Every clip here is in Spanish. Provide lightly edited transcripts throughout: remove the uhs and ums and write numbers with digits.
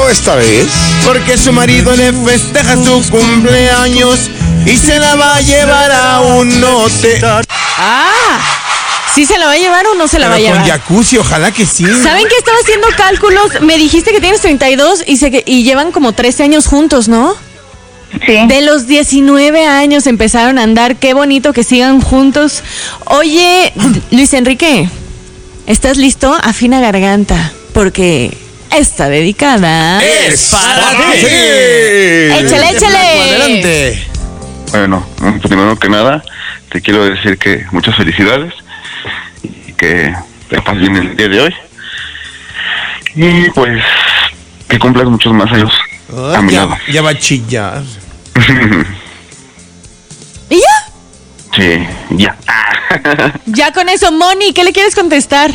esta vez? Porque su marido le festeja su cumpleaños y se la va a llevar a un hotel. ¿Sí se la va a llevar o no se la va a llevar? Con jacuzzi, ojalá que sí. ¿Saben que estaba haciendo cálculos? Me dijiste que tienes 32 y llevan como 13 años juntos, ¿no? Sí. De los 19 años empezaron a andar. Qué bonito que sigan juntos. Oye, Luis Enrique, ¿estás listo? Afina garganta, porque esta dedicada ¡es para ti! ¡Échale! ¡Adelante! Bueno, primero que nada, te quiero decir que muchas felicidades y que te pases bien el día de hoy. Y pues, que cumplas muchos más años a mi lado. Ya va a chillar. ¿Y ya? Sí, ya. Ya con eso, Moni, ¿qué le quieres contestar?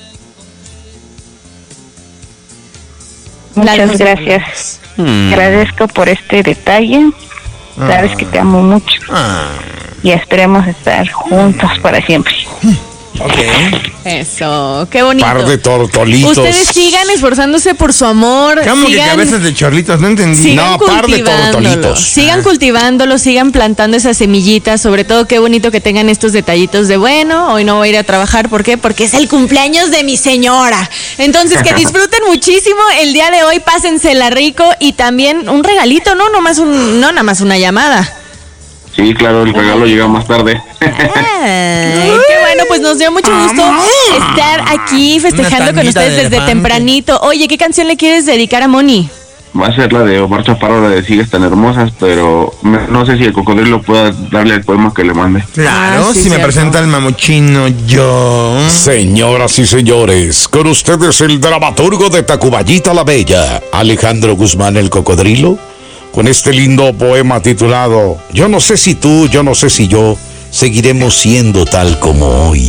Muchas gracias. Agradezco por este detalle. Sabes que te amo mucho. Y esperemos estar juntos para siempre. Ok. Eso, qué bonito. Par de tortolitos. Ustedes sigan esforzándose por su amor. ¿Cómo que cabezas de chorlitos? No entendí. Sigan No, par de tortolitos. Sigan cultivándolo, sigan plantando esas semillitas. Sobre todo, qué bonito que tengan estos detallitos de bueno, hoy no voy a ir a trabajar. ¿Por qué? Porque es el cumpleaños de mi señora. Entonces, que disfruten muchísimo el día de hoy. Pásensela rico y también un regalito, ¿no? No nada más una llamada. Sí, claro, el regalo llega más tarde. Ay, qué bueno, pues nos dio mucho gusto estar aquí festejando con ustedes desde tempranito. Oye, ¿qué canción le quieres dedicar a Moni? Va a ser la de Omar Chaparro, la de Sigues tan hermosas, pero no sé si el cocodrilo pueda darle el poema que le mande. Claro, sí, si me cierto. presenta el mamuchino yo. Señoras y señores, con ustedes el dramaturgo de Tacuballita la Bella, Alejandro Guzmán el Cocodrilo, con este lindo poema titulado Yo no sé si tú, yo no sé si yo seguiremos siendo tal como hoy.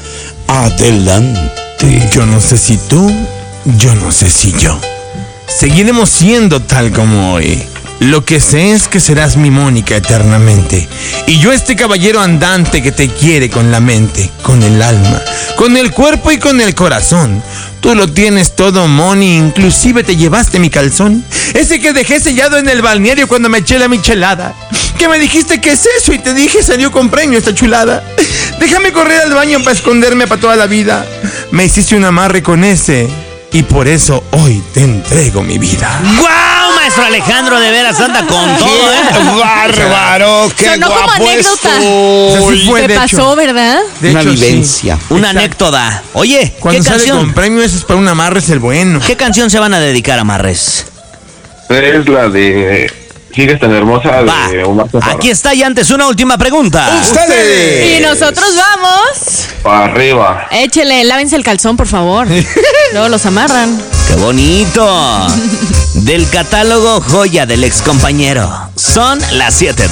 Adelante. Yo no sé si tú, yo no sé si yo seguiremos siendo tal como hoy. Lo que sé es que serás mi Mónica eternamente. Y yo este caballero andante que te quiere con la mente, con el alma, con el cuerpo y con el corazón. Tú lo tienes todo, Moni, inclusive te llevaste mi calzón. Ese que dejé sellado en el balneario cuando me eché la michelada. Que me dijiste que es eso y te dije salió con premio esta chulada. Déjame correr al baño para esconderme para toda la vida. Me hiciste un amarre con ese y por eso hoy te entrego mi vida. ¡Guau, maestro Alejandro! De veras anda con todo, ¿eh? ¡Bárbaro! ¡Qué Sonó como guapo anécdota. estoy! Sí fue, Te de pasó, hecho. ¿verdad? De Una hecho, vivencia. sí. Una Exacto. anécdota. Oye, Cuando ¿qué sale con canción? premio, eso es para un amarre, es el bueno. ¿Qué canción se van a dedicar a Marres? Es la de Sigues tan hermosa Va, de Omar Chaparro. aquí está y antes una última pregunta. ¡Ustedes! Y nosotros vamos. Para arriba. Échele, lávense el calzón, por favor. Luego los amarran. ¡Qué bonito! Del catálogo Joya del Excompañero. Son las 7:02.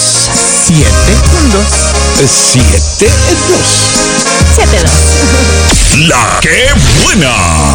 7 con 2. 7-2. 7-2. La que buena.